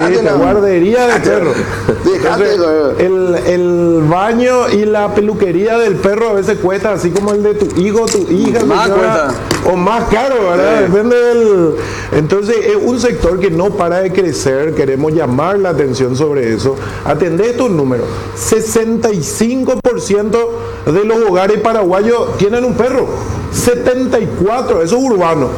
guardería de perro. Entonces, el baño y la peluquería del perro a veces cuesta así como el de tu hijo, tu hija, más cuesta. O más caro, ¿verdad? Depende del... Entonces es un sector que no para de crecer, queremos llamar la atención sobre eso. Atendé estos números, 65% de los hogares paraguayos tienen un perro, 74%, eso es urbano,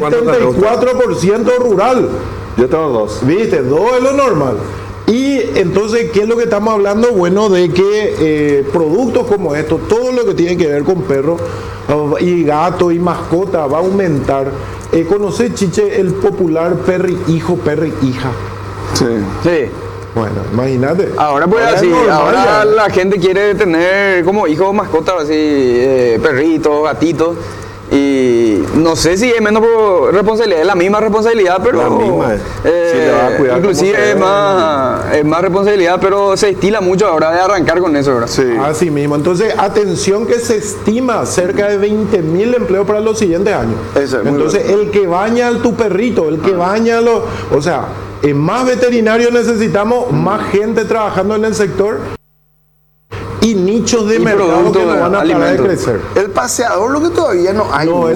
74% rural. Yo tengo 2. ¿Viste? 2 es lo normal. Y entonces, ¿qué es lo que estamos hablando? Bueno, de que productos como estos, todo lo que tiene que ver con perros y gato y mascota va a aumentar. ¿Conoces, Chiche, el popular perri hijo, perri hija? Sí. Sí. Bueno, imagínate. Ahora pues así, ahora la gente quiere tener como hijos mascotas así, perritos, gatitos. Y no sé si es menos responsabilidad, es la misma responsabilidad, pero la misma sí, le va a cuidar inclusive es más responsabilidad, pero se estila mucho ahora de arrancar con eso, ¿verdad? Sí. Así mismo. Entonces, atención, que se estima cerca de 20.000 empleos para los siguientes años. Entonces, el que baña a tu perrito, el que baña a los... O sea, más veterinarios necesitamos, más gente trabajando en el sector y nichos de mercado que no van a parar de crecer. El paseador, lo que todavía no hay. No,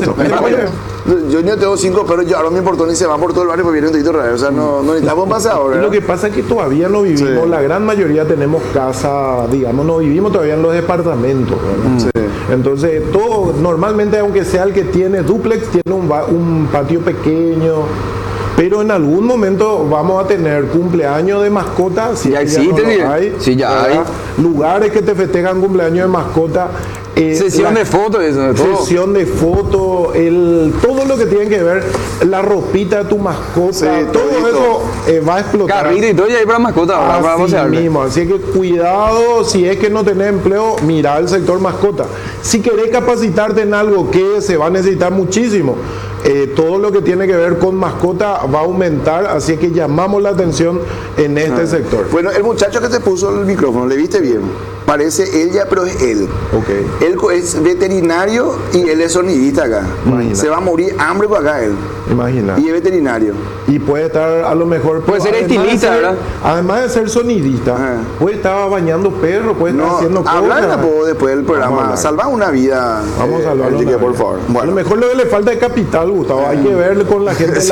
yo no tengo 5 perros, yo ahora mi portón y se van por todo el barrio, pues viene un tito raro. O sea, no necesitamos un paseador. Lo que pasa es que todavía no vivimos, la gran mayoría tenemos casa, digamos, no vivimos todavía en los departamentos, ¿verdad? Sí. Entonces, todo, normalmente, aunque sea el que tiene dúplex, tiene un patio pequeño. Pero en algún momento vamos a tener cumpleaños de mascotas. Si ya existe, no hay, sí, ya hay. Lugares que te festejan cumpleaños de mascota. Sesión de fotos, eso de todo. Sesión de fotos, todo lo que tiene que ver, la ropita de tu mascota, sí, todo eso va a explotar. Carrito y todo, y ahí para mascota ahora vamos a mismo. Así que cuidado, si es que no tenés empleo, mira el sector mascota. Si querés capacitarte en algo que se va a necesitar muchísimo, todo lo que tiene que ver con mascota va a aumentar, así que llamamos la atención en este sector. Bueno, el muchacho que te puso el micrófono, ¿le viste bien? Parece ella, pero es él. Okay. Él es veterinario y él es sonidista acá. Imagina. Se va a morir hambre por acá él. Imagina. Y es veterinario. Y puede estar a lo mejor... Puede ser estilista, ¿verdad? Además de ser sonidista, puede estar bañando perros, puede estar haciendo cosas. Hablar después del programa. Salvar una vida. Vamos a salvar una vida, por favor. Bueno. A lo mejor lo que le falta es capital, Gustavo. Hay que ver con la gente.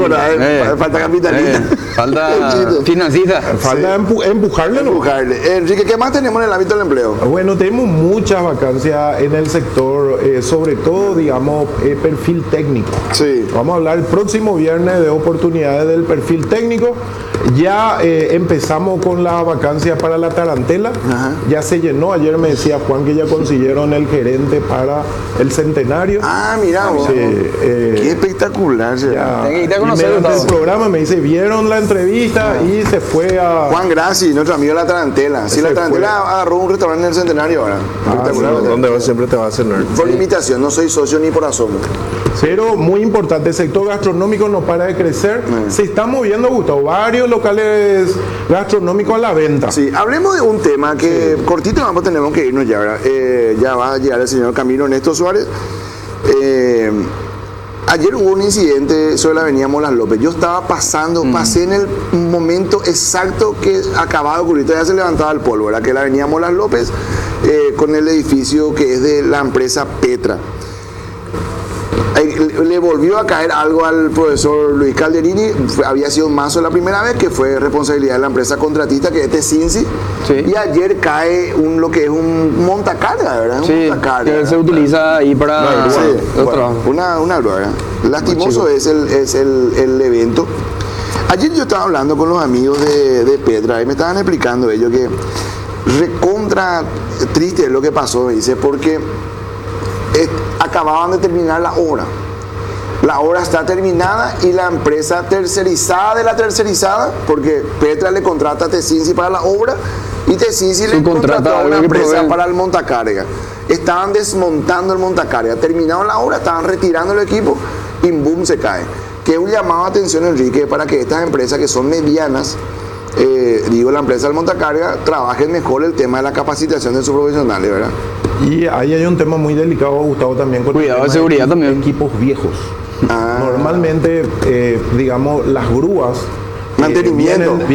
Falta capitalista. Falta financista. Falta empujarle. Enrique, ¿qué más tenemos en el ámbito del empleo? Bueno, tenemos muchas vacancias en el sector, sobre todo, digamos, perfil técnico. Sí. Vamos a hablar el próximo viernes de oportunidades del perfil técnico. Ya empezamos con la vacancia para la tarantela. Ajá. Ya se llenó. Ayer me decía Juan que ya consiguieron el gerente para el centenario. Ah, mira, sí, qué espectacular. Mediante el programa me dice, vieron la entrevista y se fue a... Juan Graci, nuestro amigo de la Tarantela. Sí, la Tarantela agarró un restaurante en el centenario ahora. Espectacular. Sí, donde siempre te va a cenar. Por limitación, no soy socio ni por asomo. Pero muy importante, el sector gastronómico no para de crecer. Se están moviendo, Gustavo, varios locales gastronómicos a la venta. Sí, hablemos de un tema que cortito vamos, tenemos que irnos ya, ¿verdad? Ya va a llegar el señor Camilo Néstor Suárez. Ayer hubo un incidente sobre la avenida Molas López. Yo estaba pasé en el momento exacto que acababa de ocurrir. Ya se levantaba el polvo, ¿verdad? Que la avenida Molas López con el edificio que es de la empresa Petra. Le volvió a caer algo al profesor Luis Calderini. Había sido mazo la primera vez, que fue responsabilidad de la empresa contratista, que es Tecinci. Sí. Y ayer cae lo que es un montacarga, ¿verdad? Sí, montacarga, que se utiliza ahí para una grúa, ¿verdad? Lastimoso es el evento. Ayer yo estaba hablando con los amigos de Petra y me estaban explicando ellos que recontra triste es lo que pasó, me dice, porque acababan de terminar la obra. La obra está terminada y la empresa tercerizada de la tercerizada, porque Petra le contrata a Tecinci para la obra y Tecinci le contrató a una empresa para el montacarga. Estaban desmontando el montacarga, terminaron la obra, estaban retirando el equipo y boom, se cae. Que es un llamado de atención, Enrique, para que estas empresas que son medianas, la empresa del montacarga, trabajen mejor el tema de la capacitación de sus profesionales, ¿verdad? Y ahí hay un tema muy delicado, Gustavo, también con cuidado de seguridad también. Equipos viejos. Normalmente, digamos, las grúas mantenimiento.